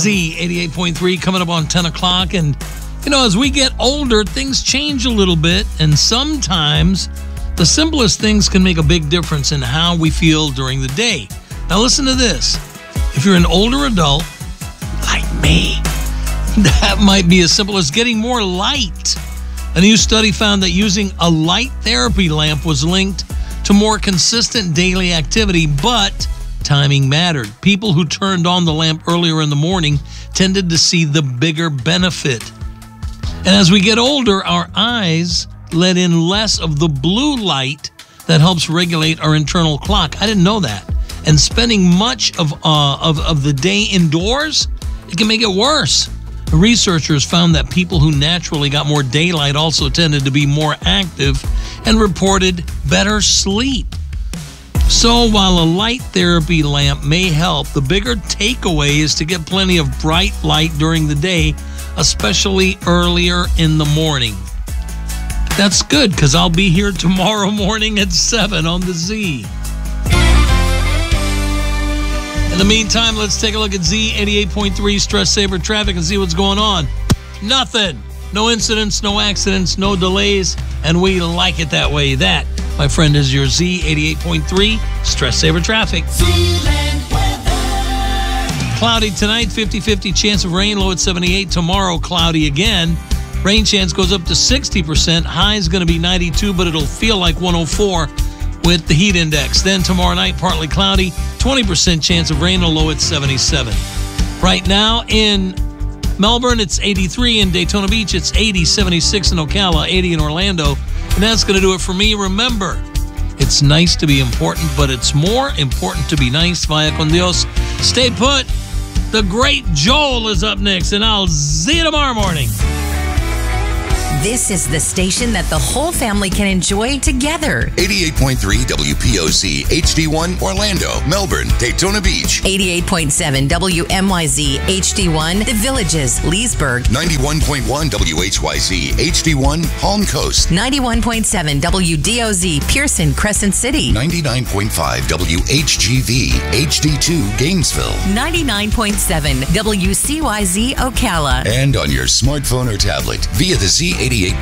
Z 88.3 coming up on 10 o'clock. And, you know, as we get older, things change a little bit. And sometimes the simplest things can make a big difference in how we feel during the day. Now, listen to this. If you're an older adult, like me, that might be as simple as getting more light. A new study found that using a light therapy lamp was linked to more consistent daily activity, but timing mattered. People who turned on the lamp earlier in the morning tended to see the bigger benefit. And as we get older, our eyes let in less of the blue light that helps regulate our internal clock. I didn't know that. And spending much of the day indoors, it can make it worse. Researchers found that people who naturally got more daylight also tended to be more active and reported better sleep. So while a light therapy lamp may help, the bigger takeaway is to get plenty of bright light during the day, especially earlier in the morning. That's good, because I'll be here tomorrow morning at 7 on the Z. In the meantime, let's take a look at Z 88.3 Stress Saver Traffic and see what's going on. Nothing. No incidents, no accidents, no delays, and we like it that way. That, my friend, is your Z 88.3 Stress Saver Traffic. Cloudy tonight, 50-50 chance of rain, low at 78. Tomorrow, cloudy again. Rain chance goes up to 60%. High is going to be 92, but it'll feel like 104 with the heat index. Then tomorrow night, partly cloudy, 20% chance of rain, a low at 77. Right now in Melbourne, it's 83. In Daytona Beach, it's 80, 76 in Ocala, 80 in Orlando. And that's going to do it for me. Remember, it's nice to be important, but it's more important to be nice. Vaya con Dios. Stay put. The great Joel is up next, and I'll see you tomorrow morning. This is the station that the whole family can enjoy together. 88.3 WPOC HD1 Orlando, Melbourne, Daytona Beach. 88.7 WMYZ HD1 The Villages, Leesburg. 91.1 WHYZ HD1 Palm Coast. 91.7 WDOZ Pearson, Crescent City. 99.5 WHGV HD2 Gainesville. 99.7 WCYZ Ocala. And on your smartphone or tablet via the Z88.3